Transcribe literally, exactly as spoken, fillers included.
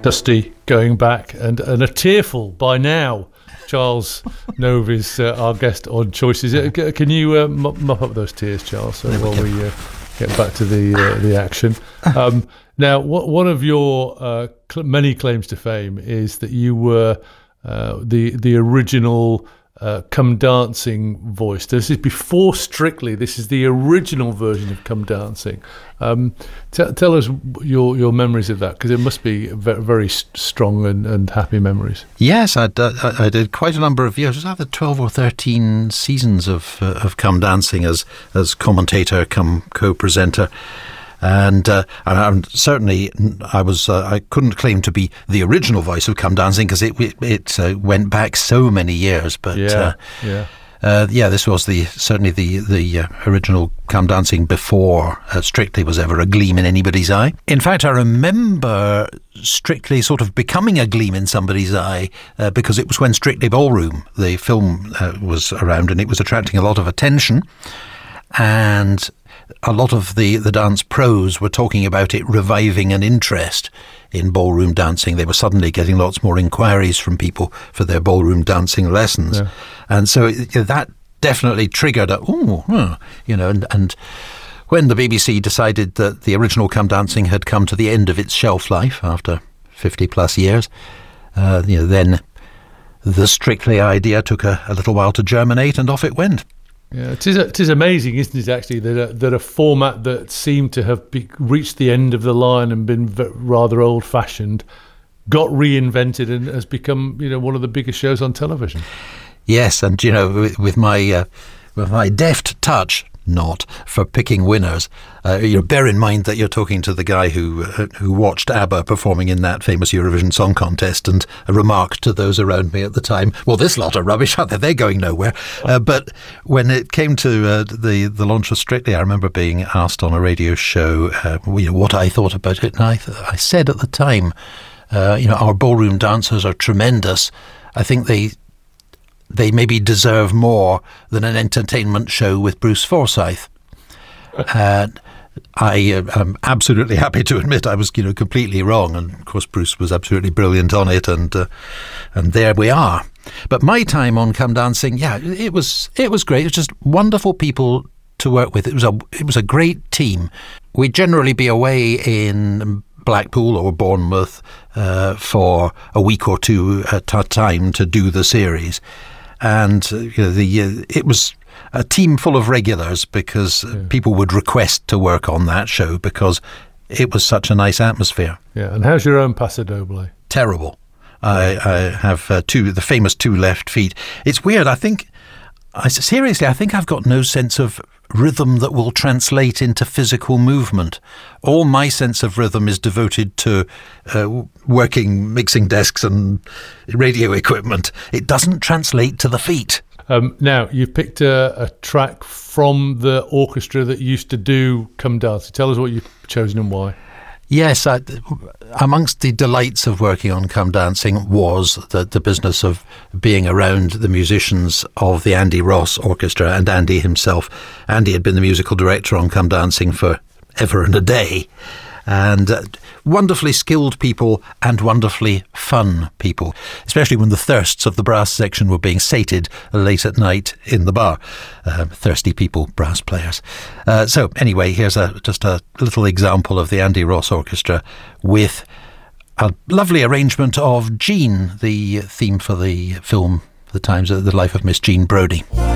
Dusty going back, and, and a tearful by now Charles Nove is uh, our guest on Choices. Uh, can you uh, mop, mop up those tears, Charles, so while we, we uh, get back to the uh, the action? Um, now, what, one of your uh, cl- many claims to fame is that you were uh, the the original uh, Come Dancing voice. This is before Strictly. This is the original version of Come Dancing. Um, t- tell us your your memories of that, because it must be very, very strong and, and happy memories. Yes, I, I, I did quite a number of years. It was either twelve or thirteen seasons of uh, of Come Dancing as as commentator, come co-presenter. And, uh, and I'm certainly, I was, uh, I couldn't claim to be the original voice of Come Dancing, because it it, it uh, went back so many years. But yeah, uh, yeah, uh, yeah, this was the certainly the the uh, original Come Dancing before uh, Strictly was ever a gleam in anybody's eye. In fact, I remember Strictly sort of becoming a gleam in somebody's eye uh, because it was when Strictly Ballroom, the film, uh, was around, and it was attracting a lot of attention, and a lot of the, the dance pros were talking about it reviving an interest in ballroom dancing. They were suddenly getting lots more inquiries from people for their ballroom dancing lessons. Yeah. And so it, that definitely triggered a, oh, huh, you know, and, and when the B B C decided that the original Come Dancing had come to the end of its shelf life after fifty plus years, uh, you know, then the Strictly idea took a, a little while to germinate, and off it went. Yeah, it is, it is amazing, isn't it, actually, that a, that a format that seemed to have be, reached the end of the line and been v- rather old-fashioned got reinvented and has become, you know, one of the biggest shows on television. Yes, and, you know, with, with my uh, with my deft touch, not for picking winners, uh, you know, bear in mind that you're talking to the guy who uh, who watched ABBA performing in that famous Eurovision Song Contest, and remarked to those around me at the time, well, this lot are rubbish, aren't they? They're going nowhere. Uh, but when it came to uh, the, the launch of Strictly, I remember being asked on a radio show uh, you know, what I thought about it, and I, th- I said at the time, uh, you know, our ballroom dancers are tremendous. I think they they maybe deserve more than an entertainment show with Bruce Forsyth. And I uh, am absolutely happy to admit I was, you know, completely wrong, and of course Bruce was absolutely brilliant on it, and uh, and there we are. But my time on Come Dancing, yeah, it was it was great. It was just wonderful people to work with. It was a it was a great team. We'd generally be away in Blackpool or Bournemouth uh, for a week or two at a time to do the series, and uh, you know, the uh, it was a team full of regulars, because yeah. people would request to work on that show because it was such a nice atmosphere. Yeah, and how's your own Paso Doble? Terrible. I, I have uh, two, the famous two left feet. It's weird. I think, I seriously, I think I've got no sense of rhythm that will translate into physical movement. All my sense of rhythm is devoted to uh, working mixing desks and radio equipment. It doesn't translate to the feet. Um, now, you've picked a, a track from the orchestra that used to do Come Dancing. Tell us what you've chosen and why. Yes, I, amongst the delights of working on Come Dancing was the, the business of being around the musicians of the Andy Ross Orchestra and Andy himself. Andy had been the musical director on Come Dancing for ever and a day. And uh, wonderfully skilled people and wonderfully fun people, especially when the thirsts of the brass section were being sated late at night in the bar. Uh, thirsty people, brass players. Uh, so anyway, here's a just a little example of the Andy Ross Orchestra with a lovely arrangement of Jean, the theme for the film The Times of the Life of Miss Jean Brodie.